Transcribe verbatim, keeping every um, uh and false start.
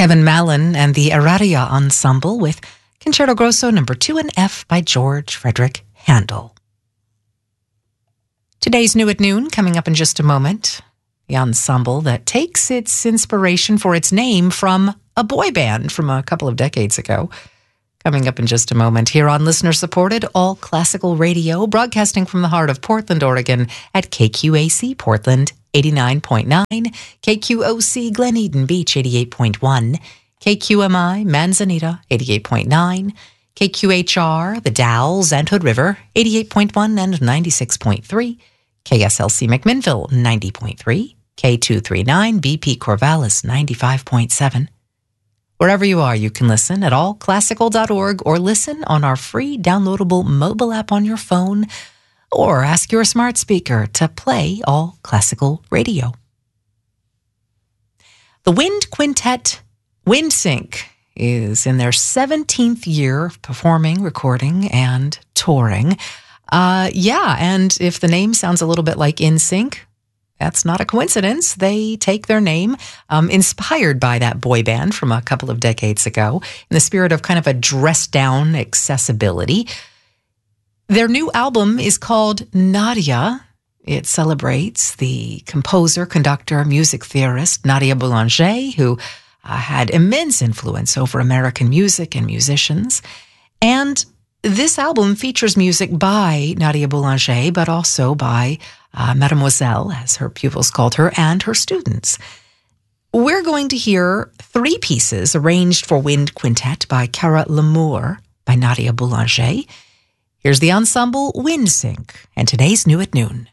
Kevin Mallon and the Araria Ensemble with Concerto Grosso number two in F by George Frederick Handel. Today's New at Noon, coming up in just a moment. The ensemble that takes its inspiration for its name from a boy band from a couple of decades ago. Coming up in just a moment here on listener-supported All Classical Radio, broadcasting from the heart of Portland, Oregon at K Q A C Portland eighty-nine point nine, K Q O C Glen Eden Beach eighty-eight point one, K Q M I Manzanita eighty-eight point nine, K Q H R The Dalles and Hood River eighty-eight point one and ninety-six point three, K S L C McMinnville ninety point three, K two thirty-nine B P Corvallis ninety-five point seven. Wherever you are, you can listen at all classical dot org or listen on our free downloadable mobile app on your phone, or ask your smart speaker to play All Classical Radio. The Wind Quintet WindSync is in their seventeenth year of performing, recording, and touring. Uh, yeah, and if the name sounds a little bit like In Sync, that's not a coincidence. They take their name, um, inspired by that boy band from a couple of decades ago, in the spirit of kind of a dressed-down accessibility. Their new album is called Nadia. It celebrates the composer, conductor, music theorist Nadia Boulanger, who uh, had immense influence over American music and musicians. And this album features music by Nadia Boulanger, but also by uh, Mademoiselle, as her pupils called her, and her students. We're going to hear three pieces arranged for wind quintet by Cara Lamour, by Nadia Boulanger. Here's the ensemble WindSync, and today's New at Noon.